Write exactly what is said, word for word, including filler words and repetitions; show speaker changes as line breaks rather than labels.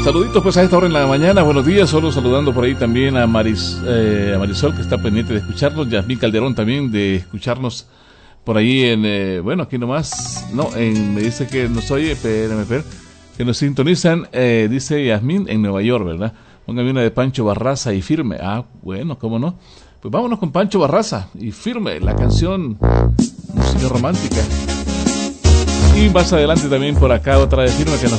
Saluditos pues a esta hora en la mañana, buenos días, solo saludando por ahí también a, Maris, eh, a Marisol que está pendiente de escucharnos, Yasmín Calderón también de escucharnos por ahí en, eh, bueno, aquí nomás, no, en, me dice que nos oye, espérame, espérame, que nos sintonizan, eh, dice Yasmín, en Nueva York, ¿verdad? Póngame una de Pancho Barraza y Firme, ah, bueno, cómo no, pues vámonos con Pancho Barraza y Firme, la canción música romántica. Y más adelante también por acá otra de Firme que nos